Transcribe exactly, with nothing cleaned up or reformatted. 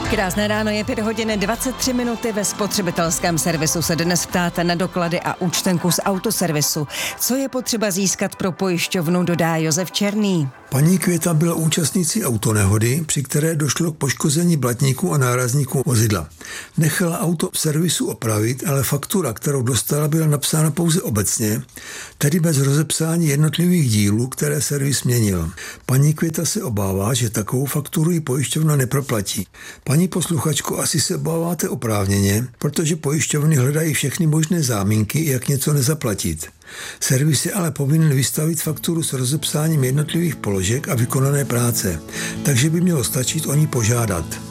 Krásné ráno, je pět hodin dvacet tři minuty. Ve spotřebitelském servisu se dnes ptáte na doklady a účtenku z autoservisu. Co je potřeba získat pro pojišťovnu, dodá Josef Černý. Paní Květa byla účastnicí autonehody, při které došlo k poškození blatníků a nárazníků vozidla. Nechala auto v servisu opravit, ale faktura, kterou dostala, byla napsána pouze obecně, tedy bez rozepsání jednotlivých dílů, které servis měnil. Paní Květa se obává, že takovou fakturu ji pojišťovna neproplatí. Paní posluchačko, asi se obáváte oprávněně, protože pojišťovny hledají všechny možné záminky, jak něco nezaplatit. Servis je ale povinen vystavit fakturu s rozepsáním jednotlivých položek a vykonané práce, takže by mělo stačit o ní požádat.